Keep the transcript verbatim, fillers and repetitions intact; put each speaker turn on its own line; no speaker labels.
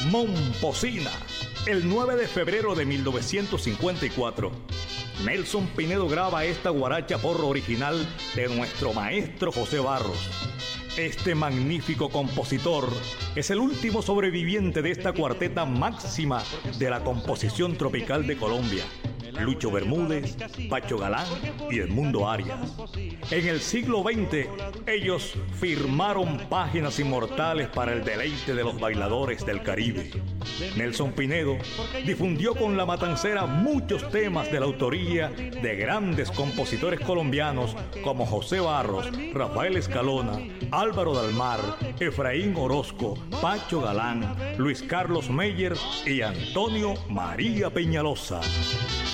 Momposina. El nueve de febrero de mil novecientos cincuenta y cuatro, Nelson Pinedo graba esta guaracha porro original de nuestro maestro José Barros. Este magnífico compositor es el último sobreviviente de esta cuarteta máxima de la composición tropical de Colombia. Lucho Bermúdez, Pacho Galán y Edmundo Arias. En el siglo veinte, ellos firmaron páginas inmortales para el deleite de los bailadores del Caribe. Nelson Pinedo difundió con La Matancera muchos temas de la autoría de grandes compositores colombianos como José Barros, Rafael Escalona, Álvaro Dalmar, Efraín Orozco, Pacho Galán, Luis Carlos Meyer y Antonio María Peñalosa.